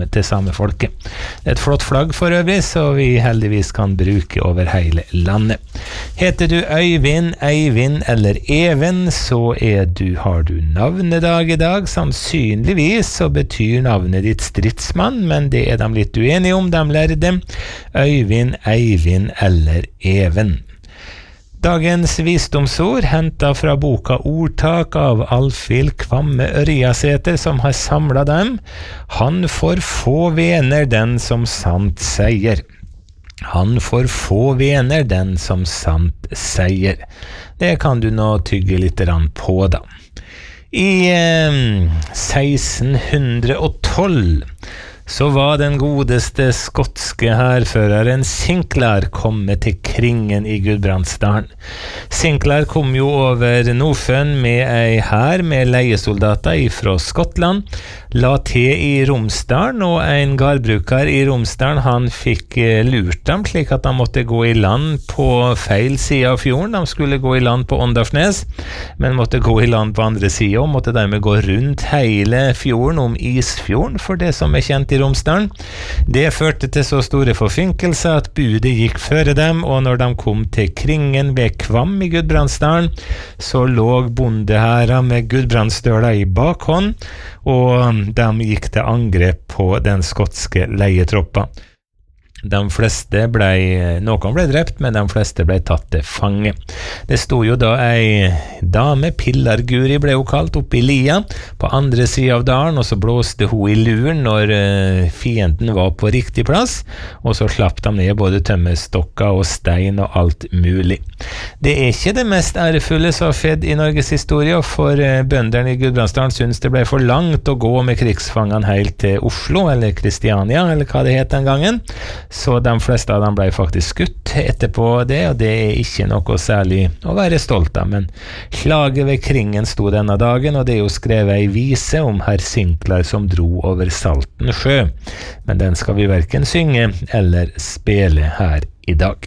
til samefolket. Det et flott flagg for øvrig, så vi heldigvis kan bruke over hele landet. Heter du Øyvind, Eivind eller Even, så har du navnedag i dag. Sannsynligvis så betyr navnet ditt stridsmann, men det de litt uenige om, de lærde. Øyvind, Eivind eller Even. Dagens visdomsord hentet fra boka Ordtak av Alfhild Kvamme Ørjasæter, som har samlet dem. Han får få vener den som sant sier. Han får få vener den som sant sier. Det kan du nå tygge litt på da. I 1612 så var den godeste skotske hærføreren Sinclair kommet til Kringen i Gudbrandsdalen. Sinclair kom jo over Nordsjøen med ei hær med leiesoldater fra Skottland, la til i Romsdalen, og en gardbruker i Romsdalen, han fikk lurt dem slik at de måtte gå i land på feil side av fjorden. De skulle gå i land på Åndalsnes, men måtte gå i land på andre siden, og måtte dermed gå rundt hele fjorden om Isfjorden, for det som kjent i Romsdalen. Det førte til så store forfinkelser at budet gikk føre dem, og når de kom til Kringen ved Kvam i Gudbrandsdalen, så lå bondehæra med Gudbrandsdøla i bakhånd, og de gikk til angrep på den skotske leietroppa. Noen ble drept, men de fleste ble tatt til fange. Det stod jo da ei dame, Pillarguri ble hun kalt, oppe i lia, på andre siden av dalen, og så blåste hun i luren når fienden var på riktig plass, og så slapp de ned både tømmerstokker og stein og alt mulig. Det ikke det mest ærefulle som har skjedd i Norges historie, for bønderne i Gudbrandsdalen syntes det ble for langt å gå med krigsfangene helt til Oslo, eller Kristiania, eller hva det het den gangen. Så de fleste av dem ble faktisk skutt etterpå det, og det ikke noe særlig å være stolt av. Men slaget ved Kringen stod denne dagen, og det jo skrevet ei vise om herr Sinclair som dro over Salten sjø. Men den skal vi hverken synge eller spille her i dag.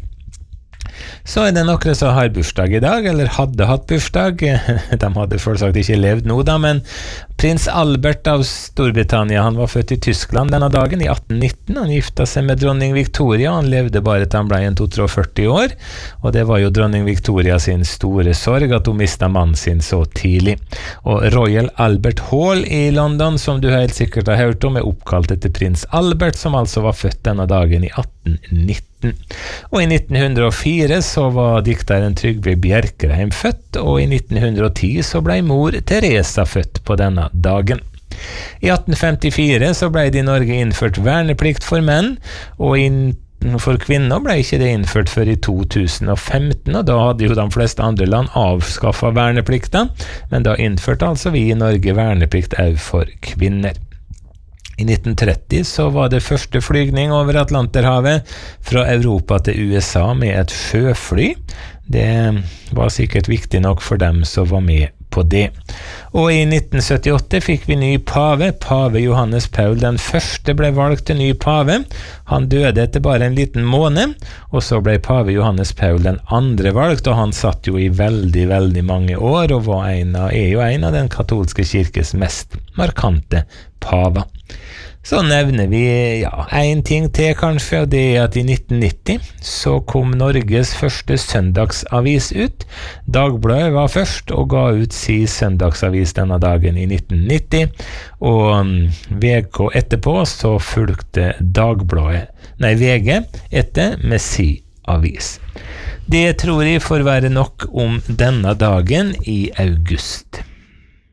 Så det noen som har bursdag i dag, eller hadde hatt bursdag. De hadde selvsagt ikke levd nå da, men prins Albert av Storbritannia, han var født i Tyskland denne dagen i 1819. Han gifta seg med dronning Victoria, han levde bare til han ble 42 år, og det var jo dronning Victoria sin store sorg at hun mistet mannen sin så tidlig. Og Royal Albert Hall i London, som du helt sikkert har hørt om, oppkalt etter prins Albert, som altså var født denne dagen i 1819. Og i 1904 så var dikteren Trygve Bjerkreim født, og i 1910 så ble mor Teresa født på denne dagen. I 1854 så ble det i Norge innført verneplikt for menn, og for kvinner ble ikke det innført før i 2015, og da hadde jo de fleste andre land avskaffet verneplikta, men da innførte altså vi i Norge verneplikt også for kvinner. I 1930 så var det første flygning over Atlanterhavet fra Europa til USA med et sjøfly. Det var sikkert viktig nok for dem som var med på det. Og i 1978 fikk vi ny pave. Pave Johannes Paul den første ble valgt til ny pave. Han døde etter bare en liten måned, og så ble pave Johannes Paul den andre valgt, og han satt jo i veldig, veldig mange år, og er jo en av den katolske kirkes mest markante paver. Så nevner vi en ting til kanskje, og det at i 1990 så kom Norges første søndagsavis ut. Dagbladet var først og ga ut sin søndagsavis denne dagen i 1990, og VG etterpå så fulgte VG etter med sin avis. Det tror jeg får være nok om denne dagen i august.